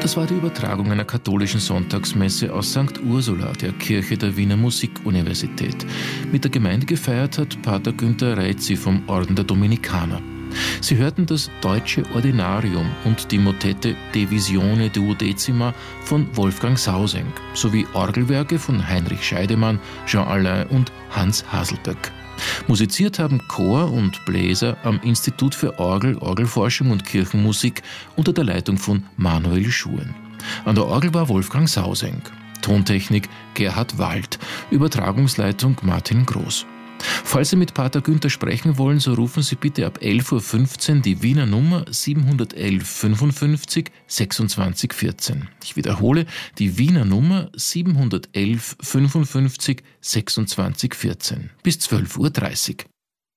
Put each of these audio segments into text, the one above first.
Das war die Übertragung einer katholischen Sonntagsmesse aus St. Ursula, der Kirche der Wiener Musikuniversität. Mit der Gemeinde gefeiert hat Pater Günther Reitzi vom Orden der Dominikaner. Sie hörten das Deutsche Ordinarium und die Motette De Visione Duodecima von Wolfgang Sausenk sowie Orgelwerke von Heinrich Scheidemann, Jean Alain und Hans Haselböck. Musiziert haben Chor und Bläser am Institut für Orgel, Orgelforschung und Kirchenmusik unter der Leitung von Manuel Schuhen. An der Orgel war Wolfgang Sausenk, Tontechnik Gerhard Wald, Übertragungsleitung Martin Groß. Falls Sie mit Pater Günther sprechen wollen, so rufen Sie bitte ab 11.15 Uhr die Wiener Nummer 711 55 26 14. Ich wiederhole, die Wiener Nummer 711 55 26 14 bis 12.30 Uhr.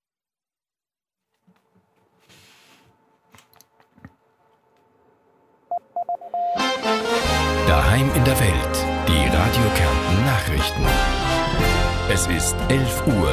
Daheim in der Welt, die Radio Kärnten Nachrichten. Es ist 11 Uhr.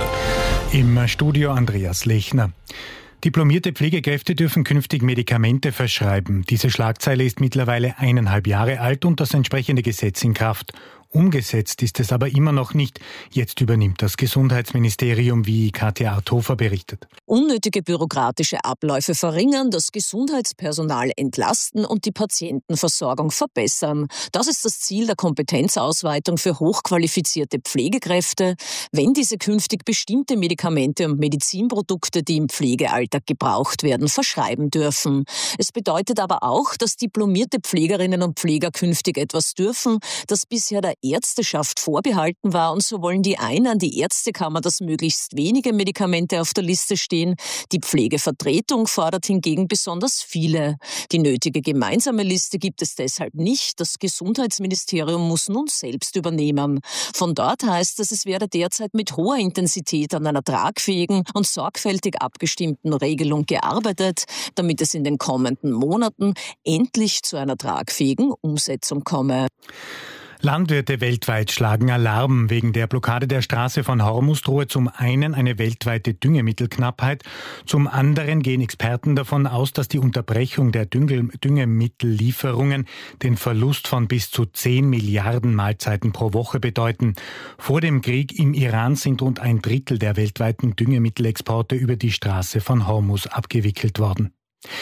Im Studio Andreas Lechner. Diplomierte Pflegekräfte dürfen künftig Medikamente verschreiben. Diese Schlagzeile ist mittlerweile 1,5 Jahre alt und das entsprechende Gesetz in Kraft. Umgesetzt ist es aber immer noch nicht. Jetzt übernimmt das Gesundheitsministerium, wie Katja Arthofer berichtet. Unnötige bürokratische Abläufe verringern, das Gesundheitspersonal entlasten und die Patientenversorgung verbessern. Das ist das Ziel der Kompetenzausweitung für hochqualifizierte Pflegekräfte, wenn diese künftig bestimmte Medikamente und Medizinprodukte, die im Pflegealltag gebraucht werden, verschreiben dürfen. Es bedeutet aber auch, dass diplomierte Pflegerinnen und Pfleger künftig etwas dürfen, das bisher der Ärzteschaft vorbehalten war, und so wollen die einen an die Ärztekammer, dass möglichst wenige Medikamente auf der Liste stehen. Die Pflegevertretung fordert hingegen besonders viele. Die nötige gemeinsame Liste gibt es deshalb nicht. Das Gesundheitsministerium muss nun selbst übernehmen. Von dort heißt es, es werde derzeit mit hoher Intensität an einer tragfähigen und sorgfältig abgestimmten Regelung gearbeitet, damit es in den kommenden Monaten endlich zu einer tragfähigen Umsetzung komme. Landwirte weltweit schlagen Alarm. Wegen der Blockade der Straße von Hormuz drohe zum einen eine weltweite Düngemittelknappheit, zum anderen gehen Experten davon aus, dass die Unterbrechung der Düngemittellieferungen den Verlust von bis zu 10 Milliarden Mahlzeiten pro Woche bedeuten. Vor dem Krieg im Iran sind rund 1/3 der weltweiten Düngemittelexporte über die Straße von Hormuz abgewickelt worden.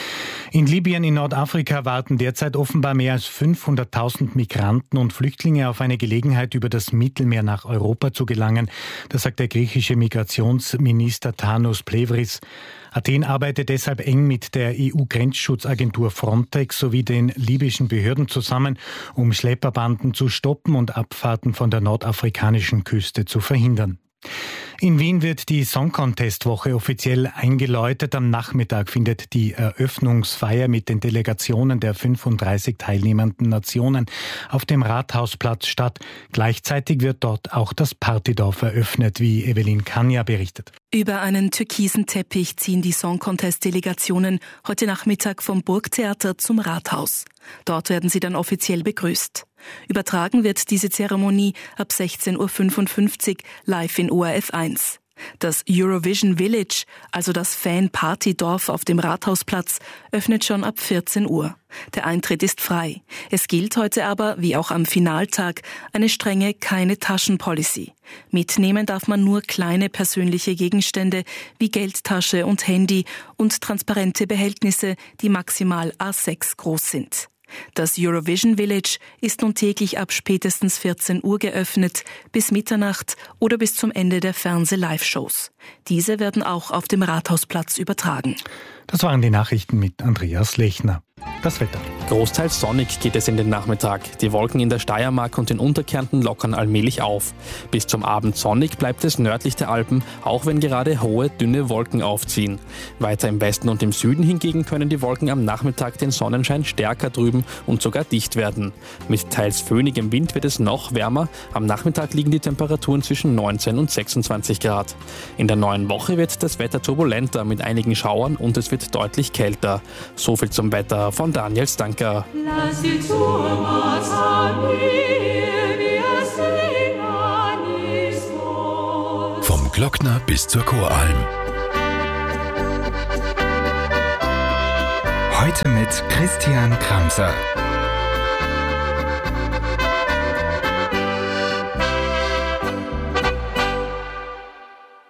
In Libyen in Nordafrika warten derzeit offenbar mehr als 500.000 Migranten und Flüchtlinge auf eine Gelegenheit, über das Mittelmeer nach Europa zu gelangen. Das sagt der griechische Migrationsminister Tanos Plevris. Athen arbeitet deshalb eng mit der EU-Grenzschutzagentur Frontex sowie den libyschen Behörden zusammen, um Schlepperbanden zu stoppen und Abfahrten von der nordafrikanischen Küste zu verhindern. In Wien wird die Song Contest Woche offiziell eingeläutet. Am Nachmittag findet die Eröffnungsfeier mit den Delegationen der 35 teilnehmenden Nationen auf dem Rathausplatz statt. Gleichzeitig wird dort auch das Partydorf eröffnet, wie Evelyn Kania berichtet. Über einen türkisen Teppich ziehen die Song Contest Delegationen heute Nachmittag vom Burgtheater zum Rathaus. Dort werden sie dann offiziell begrüßt. Übertragen wird diese Zeremonie ab 16.55 Uhr live in ORF 1. Das Eurovision Village, also das Fan-Party-Dorf auf dem Rathausplatz, öffnet schon ab 14 Uhr. Der Eintritt ist frei. Es gilt heute aber, wie auch am Finaltag, eine strenge Keine-Taschen-Policy. Mitnehmen darf man nur kleine persönliche Gegenstände wie Geldtasche und Handy und transparente Behältnisse, die maximal A6 groß sind. Das Eurovision Village ist nun täglich ab spätestens 14 Uhr geöffnet, bis Mitternacht oder bis zum Ende der Fernseh-Live-Shows. Diese werden auch auf dem Rathausplatz übertragen. Das waren die Nachrichten mit Andreas Lechner. Das Wetter. Großteils sonnig geht es in den Nachmittag. Die Wolken in der Steiermark und den Unterkärnten lockern allmählich auf. Bis zum Abend sonnig bleibt es nördlich der Alpen, auch wenn gerade hohe, dünne Wolken aufziehen. Weiter im Westen und im Süden hingegen können die Wolken am Nachmittag den Sonnenschein stärker trüben und sogar dicht werden. Mit teils föhnigem Wind wird es noch wärmer. Am Nachmittag liegen die Temperaturen zwischen 19 und 26 Grad. In der neuen Woche wird das Wetter turbulenter mit einigen Schauern und es wird deutlich kälter. So viel zum Wetter von Daniel Stanker. Lass die Turmas an mir, wir singen ist wohl. Vom Glockner bis zur Choralm. Heute mit Christian Kramser.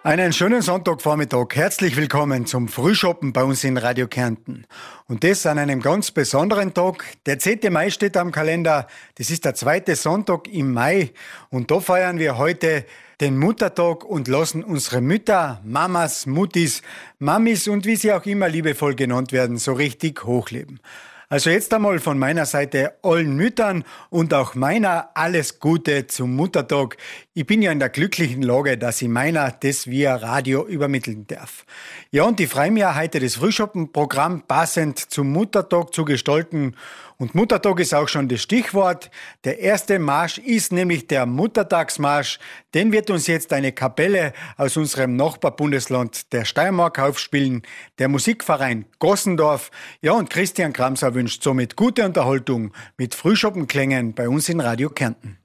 Einen schönen Sonntagvormittag. Herzlich willkommen zum Frühschoppen bei uns in Radio Kärnten. Und das an einem ganz besonderen Tag. Der 10. Mai steht am Kalender. Das ist der zweite Sonntag im Mai. Und da feiern wir heute den Muttertag und lassen unsere Mütter, Mamas, Muttis, Mamis und wie sie auch immer liebevoll genannt werden, so richtig hochleben. Also jetzt einmal von meiner Seite allen Müttern und auch meiner alles Gute zum Muttertag. Ich bin ja in der glücklichen Lage, dass ich meiner das via Radio übermitteln darf. Ja, und ich freue mich heute, das Frühschoppenprogramm passend zum Muttertag zu gestalten. Und Muttertag ist auch schon das Stichwort. Der erste Marsch ist nämlich der Muttertagsmarsch. Den wird uns jetzt eine Kapelle aus unserem Nachbarbundesland der Steiermark aufspielen. Der Musikverein Gossendorf. Ja, und Christian Kramser wünscht somit gute Unterhaltung mit Frühschoppenklängen bei uns in Radio Kärnten.